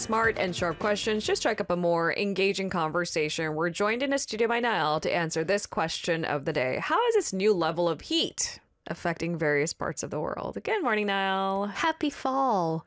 smart and sharp questions just strike up a more engaging conversation. We're joined in a studio by Niall to answer this question of the day. How is this new level of heat affecting various parts of the world? Good morning, Niall. Happy fall.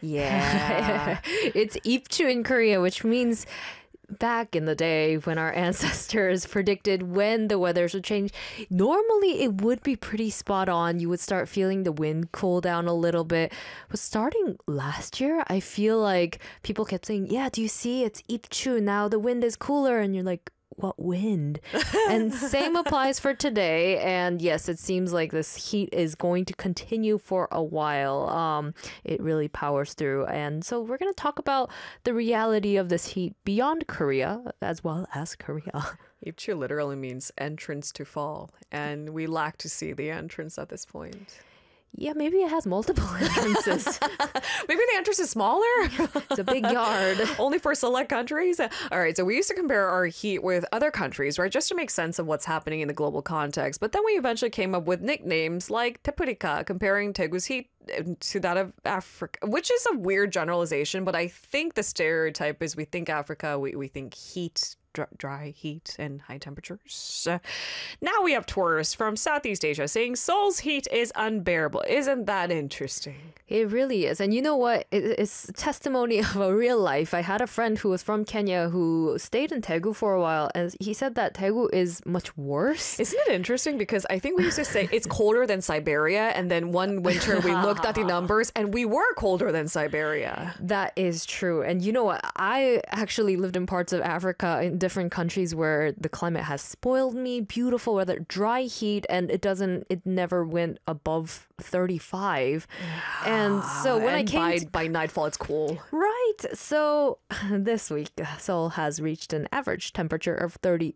Yeah. It's Ipchu in Korea, which means back in the day when our ancestors predicted when the weathers would change, normally it would be pretty spot on. You would start feeling the wind cool down a little bit. But starting last year, I feel like people kept saying, yeah, do you see? It's Ipchu. Now the wind is cooler. And you're like, what wind? And same applies for today. And yes, it seems like this heat is going to continue for a while. It really powers through. And so we're going to talk about the reality of this heat beyond Korea as well as Korea. Ipchu literally means entrance to fall, and we lack to see the entrance at this point. Yeah, maybe it has multiple entrances. Maybe the entrance is smaller. It's a big yard. Only for select countries. All right, so we used to compare our heat with other countries, right, just to make sense of what's happening in the global context. But then we eventually came up with nicknames like Tepurika, comparing Daegu's heat to that of Africa, which is a weird generalization. But I think the stereotype is we think Africa, we think heat, dry heat and high temperatures. Now we have tourists from Southeast Asia saying Seoul's heat is unbearable. Isn't that interesting? It really is. And you know what? It's testimony of a real life. I had a friend who was from Kenya who stayed in Daegu for a while, and he said that Daegu is much worse. Isn't it interesting? Because I think we used to say it's colder than Siberia, and then one winter we looked at the numbers and we were colder than Siberia. That is true. And you know what? I actually lived in parts of Africa in different countries where the climate has spoiled me. Beautiful weather, dry heat, and it never went above 35. And so when I came by nightfall, it's cool. Right. So this week, Seoul has reached an average temperature of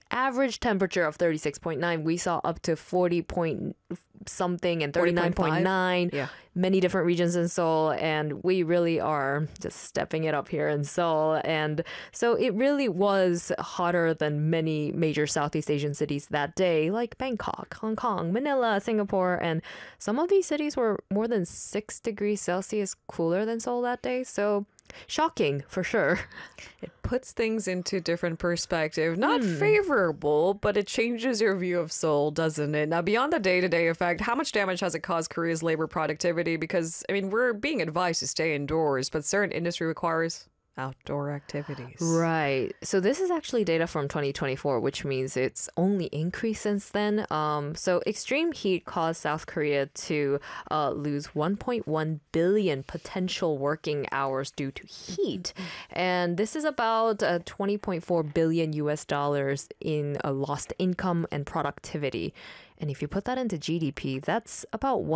36.9. We saw up to 40 point something and 39.9. Yeah. Many different regions in Seoul, and we really are just stepping it up here in Seoul. And so it really was hotter than many major Southeast Asian cities that day, like Bangkok, Hong Kong, Manila, Singapore, and some of these cities were more than 6 degrees Celsius cooler than Seoul that day. So shocking for sure. It puts things into different perspective. Not favorable, but it changes your view of Seoul, doesn't it? Now, beyond the day-to-day effect, how much damage has it caused Korea's labor productivity? Because, I mean, we're being advised to stay indoors, but certain industry requires outdoor activities. Right. So this is actually data from 2024, which means it's only increased since then. So extreme heat caused South Korea to lose 1.1 billion potential working hours due to heat. And this is about 20.4 billion US dollars in lost income and productivity. And if you put that into GDP, that's about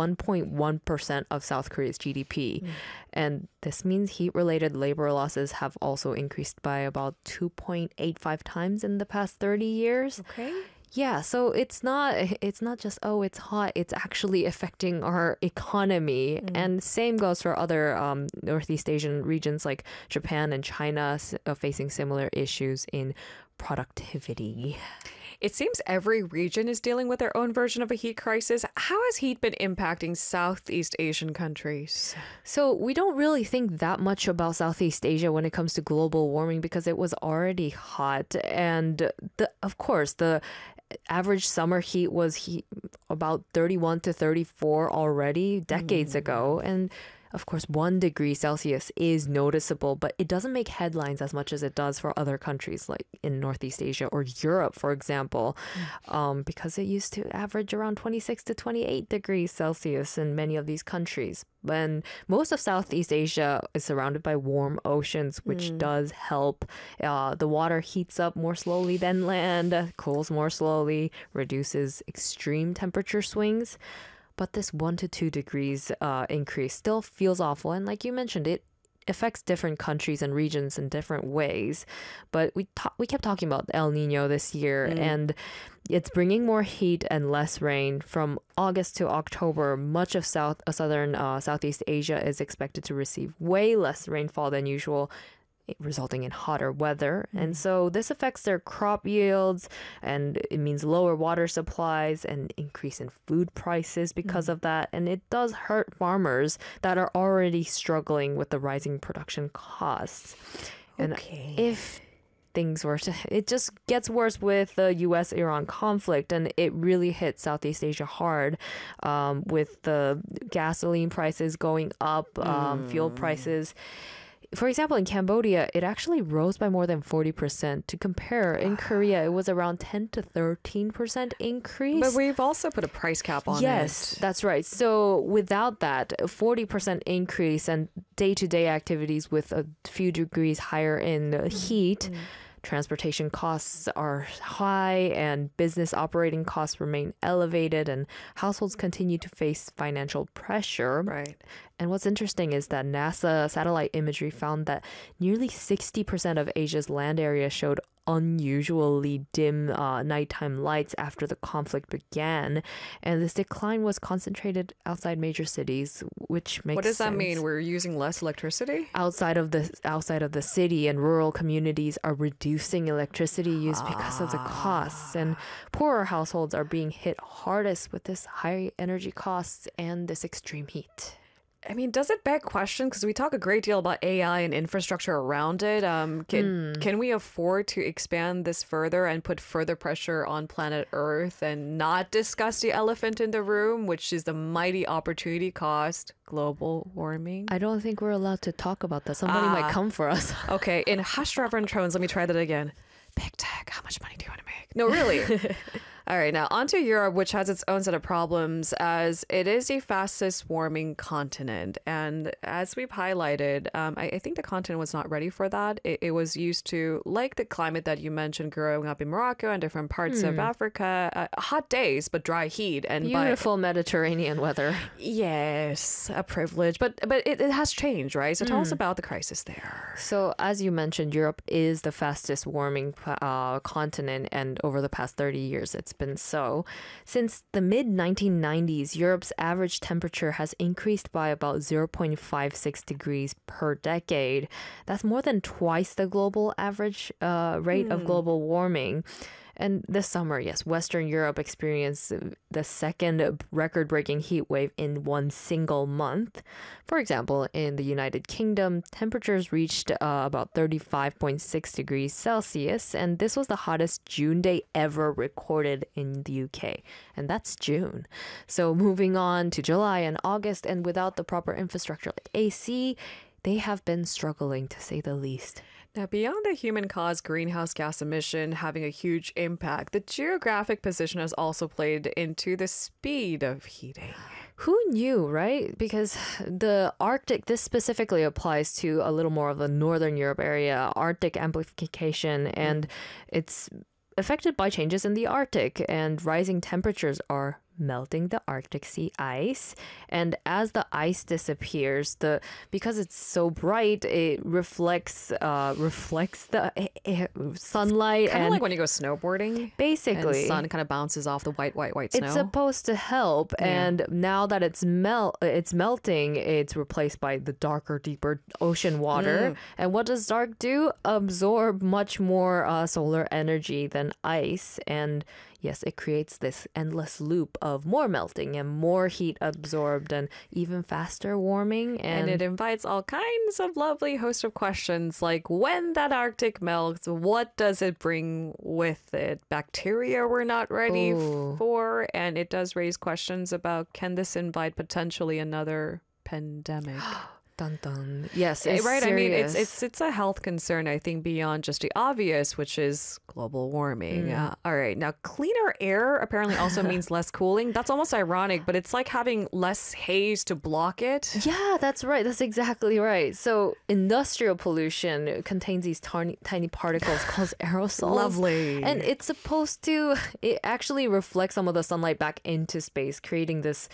1.1% of South Korea's GDP. And this means heat-related labor losses have also increased by about 2.85 times in the past 30 years. Okay. Yeah, so it's not just, oh, it's hot. It's actually affecting our economy. And same goes for other Northeast Asian regions like Japan and China facing similar issues in productivity. It seems every region is dealing with their own version of a heat crisis. How has heat been impacting Southeast Asian countries? So we don't really think that much about Southeast Asia when it comes to global warming because it was already hot. And of course, the average summer heat was about 31 to 34 already decades ago. And of course, 1 degree Celsius is noticeable, but it doesn't make headlines as much as it does for other countries like in Northeast Asia or Europe, for example, because it used to average around 26 to 28 degrees Celsius in many of these countries. And most of Southeast Asia is surrounded by warm oceans, which does help. The water heats up more slowly than land, cools more slowly, reduces extreme temperature swings. But this 1 to 2 degrees increase still feels awful. And like you mentioned, it affects different countries and regions in different ways. But we kept talking about El Nino this year, and it's bringing more heat and less rain. From August to October, much of southern Southeast Asia is expected to receive way less rainfall than usual. resulting in hotter weather. And so this affects their crop yields, and it means lower water supplies and increase in food prices because of that. And it does hurt farmers that are already struggling with the rising production costs. And Okay. if things were to, it just gets worse with the US-Iran conflict, and it really hit Southeast Asia hard, with the gasoline prices going up, fuel prices. For example, in Cambodia, it actually rose by more than 40%. To compare, in Korea, it was around 10 to 13% increase. But we've also put a price cap on Yes, it. that's right. So without that, a 40% increase and day-to-day activities with a few degrees higher in the heat, transportation costs are high and business operating costs remain elevated, and households continue to face financial pressure. Right. And what's interesting is that NASA satellite imagery found that nearly 60% of Asia's land area showed unusually dim nighttime lights after the conflict began. And this decline was concentrated outside major cities, which makes What does that sense. mean? We're using less electricity? Outside of the city, and rural communities are reducing electricity use because of the costs, and poorer households are being hit hardest with this high energy costs and this extreme heat. I mean, does it beg questions? Because we talk a great deal about AI and infrastructure around it. Can we afford to expand this further and put further pressure on planet Earth and not discuss the elephant in the room, which is the mighty opportunity cost, global warming? I don't think we're allowed to talk about that. Somebody might come for us. Okay, in hushed reverend tones, let me try that again. Big tech, how much money do you want to make? No, really. All right, now onto Europe, which has its own set of problems as it is the fastest warming continent. And as we've highlighted, I think the continent was not ready for that. It was used to, like the climate that you mentioned growing up in Morocco and different parts of Africa, hot days, but dry heat. And Beautiful Mediterranean weather. yes, a privilege. But it has changed, right? So tell us about the crisis there. So, as you mentioned, Europe is the fastest warming continent, and over the past 30 years, it's been so. Since the mid 1990s, Europe's average temperature has increased by about 0.56 degrees per decade. That's more than twice the global average rate of global warming. And this summer, yes, Western Europe experienced the second record-breaking heat wave in one single month. For example, in the United Kingdom, temperatures reached about 35.6 degrees Celsius, and this was the hottest June day ever recorded in the UK. And that's June. So moving on to July and August, and without the proper infrastructure like AC, they have been struggling, to say the least. Now, beyond the human-caused greenhouse gas emission having a huge impact, the geographic position has also played into the speed of heating. Who knew, right? Because the Arctic, this specifically applies to a little more of the Northern Europe area, Arctic amplification, and it's affected by changes in the Arctic, and rising temperatures are melting the Arctic sea ice. And as the ice disappears, because it's so bright, it reflects the sunlight, Kind of and like when you go snowboarding. And basically the sun kind of bounces off the white snow. it's supposed to help, and now that it's melting, it's replaced by the darker, deeper ocean water. And what does dark do? Absorb much more solar energy than ice, and yes, it creates this endless loop of more melting and more heat absorbed and even faster warming. And it invites all kinds of lovely host of questions like when that Arctic melts, what does it bring with it? Bacteria we're not ready for. And it does raise questions about, can this invite potentially another pandemic? Dun dun. Yes, it's Right. I mean, serious. it's a health concern, I think, beyond just the obvious, which is global warming. All right. Now, cleaner air apparently also means less cooling. That's almost ironic, but it's like having less haze to block it. Yeah, that's right. That's exactly right. So industrial pollution contains these tiny particles called aerosols. Lovely. And it actually reflects some of the sunlight back into space, creating this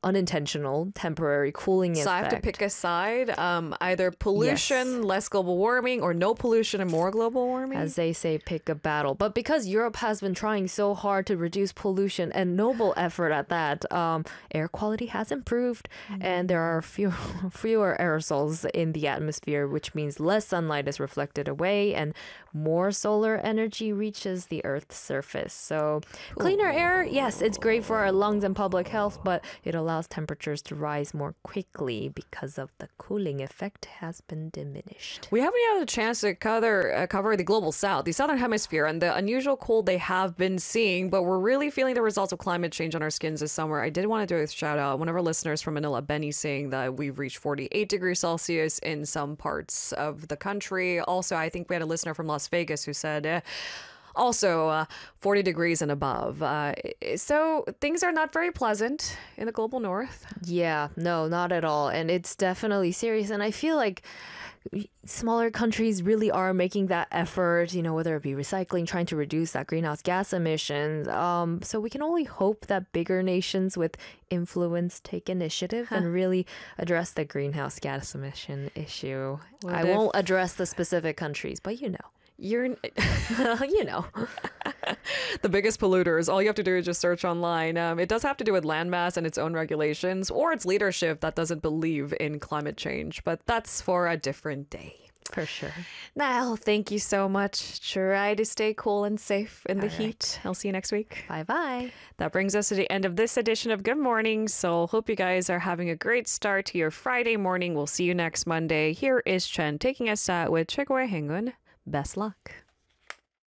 unintentional temporary cooling So I have to effect. pick a side, either pollution, less global warming, or no pollution and more global warming. As they say, pick a battle. But because Europe has been trying so hard to reduce pollution and noble effort at that, air quality has improved and there are fewer aerosols in the atmosphere, which means less sunlight is reflected away and more solar energy reaches the Earth's surface. So cleaner air, yes, it's great for our lungs and public health, but it allows temperatures to rise more quickly because of the cooling effect has been diminished. We haven't had a chance to cover the global south, the southern hemisphere, and the unusual cold they have been seeing, but we're really feeling the results of climate change on our skins this summer. I did want to do a shout out. One of our listeners from Manila, Benny, saying that we've reached 48 degrees Celsius in some parts of the country. Also, I think we had a listener from Las Vegas who said, also 40 degrees and above. So things are not very pleasant in the global north. Yeah, no, not at all. And it's definitely serious. And I feel like smaller countries really are making that effort, whether it be recycling, trying to reduce that greenhouse gas emissions. So we can only hope that bigger nations with influence take initiative and really address the greenhouse gas emission issue. I won't address the specific countries, but You're you know. the biggest polluters. All you have to do is just search online. It does have to do with landmass and its own regulations or its leadership that doesn't believe in climate change. But that's for a different day. For sure. Niall, thank you so much. Try to stay cool and safe in the All heat. I'll see you next week. Bye-bye. That brings us to the end of this edition of Good Morning. So hope you guys are having a great start to your Friday morning. We'll see you next Monday. Here is Chen taking us out with Chegwe Hengun. Best luck.